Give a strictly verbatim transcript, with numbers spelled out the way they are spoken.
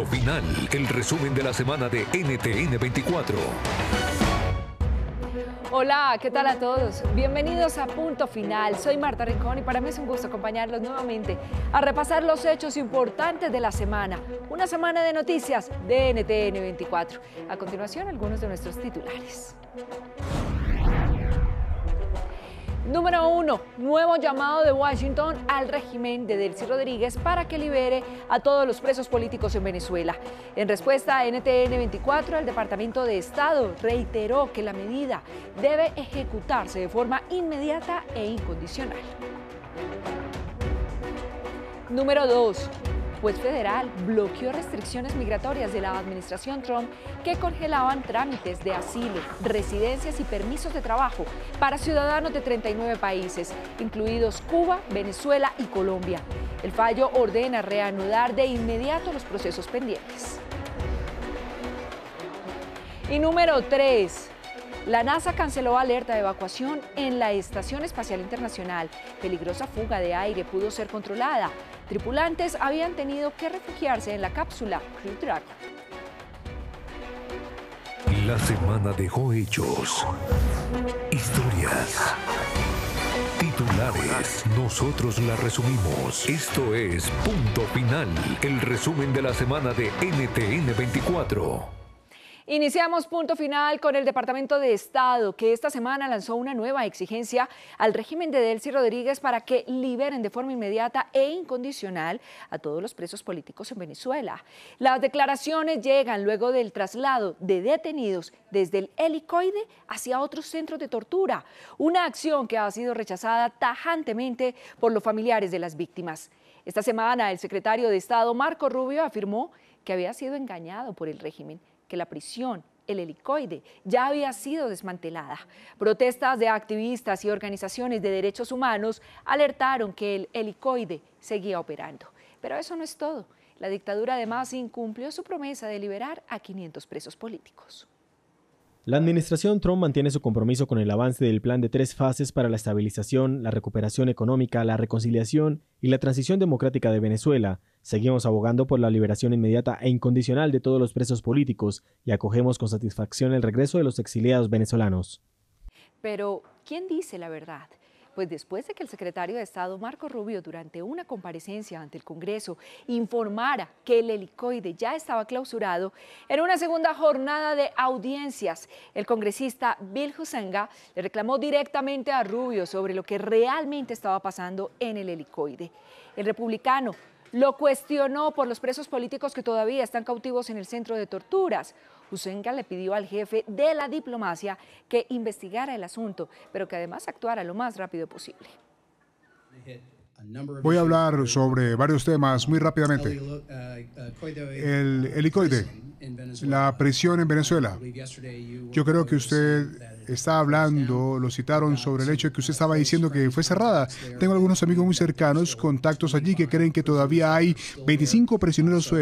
Punto Final, el resumen de la semana de N T N veinticuatro. Hola, ¿qué tal a todos? Bienvenidos a Punto Final. Soy Marta Rincón y para mí es un gusto acompañarlos nuevamente a repasar los hechos importantes de la semana. Una semana de noticias de N T N veinticuatro. A continuación, algunos de nuestros titulares. Número uno, nuevo llamado de Washington al régimen de Delcy Rodríguez para que libere a todos los presos políticos en Venezuela. En respuesta a N T N veinticuatro, el Departamento de Estado reiteró que la medida debe ejecutarse de forma inmediata e incondicional. Número dos. Juez federal bloqueó restricciones migratorias de la administración Trump que congelaban trámites de asilo, residencias y permisos de trabajo para ciudadanos de treinta y nueve países, incluidos Cuba, Venezuela y Colombia. El fallo ordena reanudar de inmediato los procesos pendientes. Y número tres. La NASA canceló alerta de evacuación en la Estación Espacial Internacional. Peligrosa fuga de aire pudo ser controlada. Tripulantes habían tenido que refugiarse en la cápsula Crew Dragon. La semana dejó hechos, historias, titulares. Nosotros la resumimos. Esto es Punto Final, el resumen de la semana de N T N veinticuatro. Iniciamos Punto Final con el Departamento de Estado, que esta semana lanzó una nueva exigencia al régimen de Delcy Rodríguez para que liberen de forma inmediata e incondicional a todos los presos políticos en Venezuela. Las declaraciones llegan luego del traslado de detenidos desde el helicoide hacia otros centros de tortura, una acción que ha sido rechazada tajantemente por los familiares de las víctimas. Esta semana, el secretario de Estado, Marco Rubio, afirmó que había sido engañado por el régimen, que la prisión, el helicoide, ya había sido desmantelada. Protestas de activistas y organizaciones de derechos humanos alertaron que el helicoide seguía operando. Pero eso no es todo. La dictadura además incumplió su promesa de liberar a quinientos presos políticos. La administración Trump mantiene su compromiso con el avance del plan de tres fases para la estabilización, la recuperación económica, la reconciliación y la transición democrática de Venezuela. Seguimos abogando por la liberación inmediata e incondicional de todos los presos políticos y acogemos con satisfacción el regreso de los exiliados venezolanos. Pero, ¿quién dice la verdad? Pues después de que el secretario de Estado, Marco Rubio, durante una comparecencia ante el Congreso, informara que el helicoide ya estaba clausurado, en una segunda jornada de audiencias, el congresista Bill Huizenga le reclamó directamente a Rubio sobre lo que realmente estaba pasando en el helicoide. El republicano lo cuestionó por los presos políticos que todavía están cautivos en el centro de torturas. Huizenga le pidió al jefe de la diplomacia que investigara el asunto, pero que además actuara lo más rápido posible. Voy a hablar sobre varios temas muy rápidamente. El helicoide, la prisión en Venezuela. Yo creo que usted está hablando, lo citaron sobre el hecho de que usted estaba diciendo que fue cerrada. Tengo algunos amigos muy cercanos, contactos allí, que creen que todavía hay veinticinco prisioneros